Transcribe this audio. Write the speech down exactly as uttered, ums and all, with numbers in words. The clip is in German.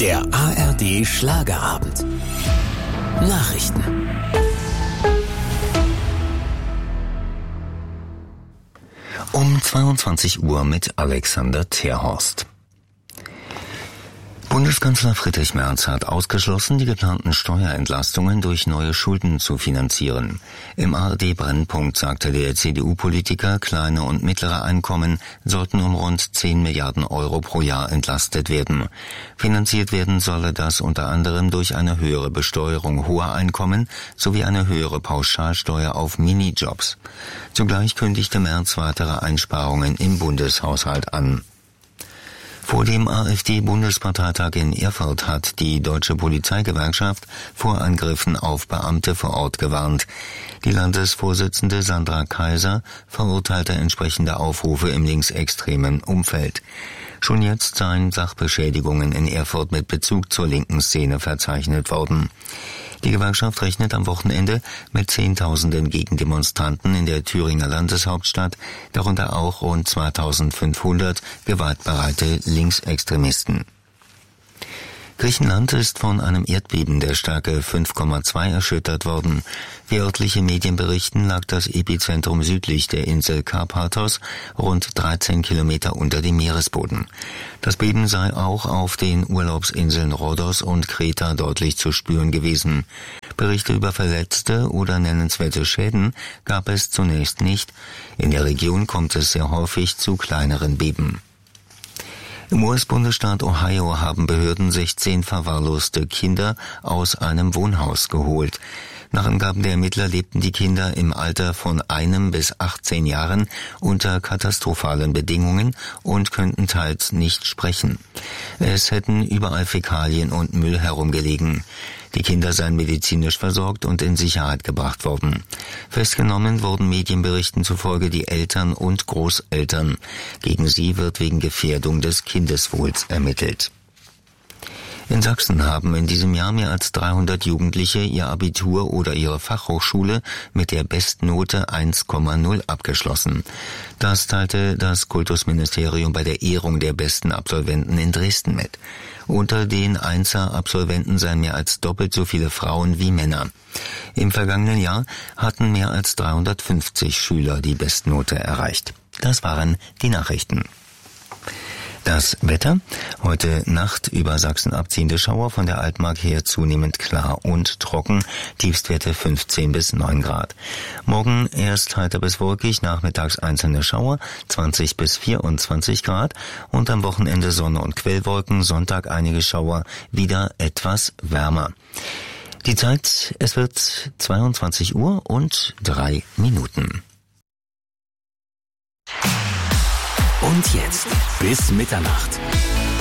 Der A R D Schlagerabend. Nachrichten. Um zweiundzwanzig Uhr mit Alexander Terhorst. Bundeskanzler Friedrich Merz hat ausgeschlossen, die geplanten Steuerentlastungen durch neue Schulden zu finanzieren. Im A R D-Brennpunkt sagte der C D U-Politiker, kleine und mittlere Einkommen sollten um rund zehn Milliarden Euro pro Jahr entlastet werden. Finanziert werden solle das unter anderem durch eine höhere Besteuerung hoher Einkommen sowie eine höhere Pauschalsteuer auf Minijobs. Zugleich kündigte Merz weitere Einsparungen im Bundeshaushalt an. Vor dem AfD-Bundesparteitag in Erfurt hat die Deutsche Polizeigewerkschaft vor Angriffen auf Beamte vor Ort gewarnt. Die Landesvorsitzende Sandra Kaiser verurteilte entsprechende Aufrufe im linksextremen Umfeld. Schon jetzt seien Sachbeschädigungen in Erfurt mit Bezug zur linken Szene verzeichnet worden. Die Gewerkschaft rechnet am Wochenende mit Zehntausenden Gegendemonstranten in der Thüringer Landeshauptstadt, darunter auch rund zweitausendfünfhundert gewaltbereite Linksextremisten. Griechenland ist von einem Erdbeben der Stärke fünf Komma zwei erschüttert worden. Wie örtliche Medien berichten, lag das Epizentrum südlich der Insel Karpathos, rund dreizehn Kilometer unter dem Meeresboden. Das Beben sei auch auf den Urlaubsinseln Rhodos und Kreta deutlich zu spüren gewesen. Berichte über Verletzte oder nennenswerte Schäden gab es zunächst nicht. In der Region kommt es sehr häufig zu kleineren Beben. Im U S-Bundesstaat Ohio haben Behörden sechzehn verwahrloste Kinder aus einem Wohnhaus geholt. Nach Angaben der Ermittler lebten die Kinder im Alter von einem bis achtzehn Jahren unter katastrophalen Bedingungen und könnten teils nicht sprechen. Es hätten überall Fäkalien und Müll herumgelegen. Die Kinder seien medizinisch versorgt und in Sicherheit gebracht worden. Festgenommen wurden Medienberichten zufolge die Eltern und Großeltern. Gegen sie wird wegen Gefährdung des Kindeswohls ermittelt. In Sachsen haben in diesem Jahr mehr als dreihundert Jugendliche ihr Abitur oder ihre Fachhochschule mit der Bestnote eins Komma null abgeschlossen. Das teilte das Kultusministerium bei der Ehrung der besten Absolventen in Dresden mit. Unter den Einser-Absolventen seien mehr als doppelt so viele Frauen wie Männer. Im vergangenen Jahr hatten mehr als dreihundertfünfzig Schüler die Bestnote erreicht. Das waren die Nachrichten. Das Wetter: Heute Nacht über Sachsen abziehende Schauer, von der Altmark her zunehmend klar und trocken, Tiefstwerte fünfzehn bis neun Grad. Morgen erst heiter bis wolkig, nachmittags einzelne Schauer, zwanzig bis vierundzwanzig Grad und am Wochenende Sonne und Quellwolken, Sonntag einige Schauer, wieder etwas wärmer. Die Zeit, es wird zweiundzwanzig Uhr und drei Minuten. Und jetzt bis Mitternacht.